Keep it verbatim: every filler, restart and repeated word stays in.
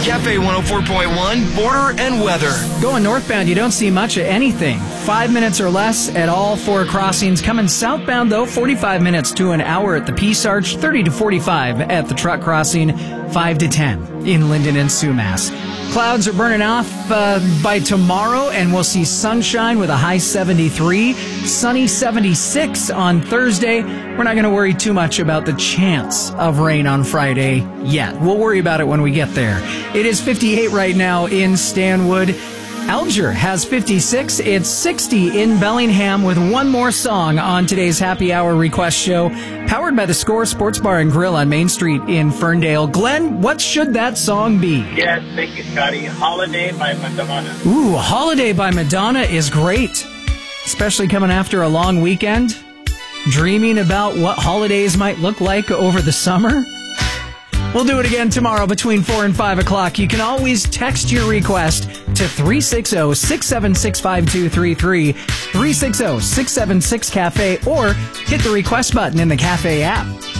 Cafe one oh four point one, border and weather. Going northbound, you don't see much of anything. Five minutes or less at all four crossings. Coming southbound, though, forty-five minutes to an hour at the Peace Arch, thirty to forty-five at the truck crossing, five to ten in Linden and Sumas. Clouds are burning off uh, by tomorrow, and we'll see sunshine with a high seventy-three, sunny seventy-six on Thursday. We're not going to worry too much about the chance of rain on Friday yet. We'll worry about it when we get there. It is fifty-eight right now in Stanwood. Alger has fifty-six. It's sixty in Bellingham with one more song on today's Happy Hour Request Show, powered by the Score Sports Bar and Grill on Main Street in Ferndale. Glenn, what should that song be? Yes, thank you, Scotty. Holiday by Madonna. Ooh, Holiday by Madonna is great, especially coming after a long weekend. Dreaming about what holidays might look like over the summer. We'll do it again tomorrow between four and five o'clock. You can always text your request to three six zero, six seven six, five two three three, three six zero, six seven six, CAFE, or hit the request button in the CAFE app.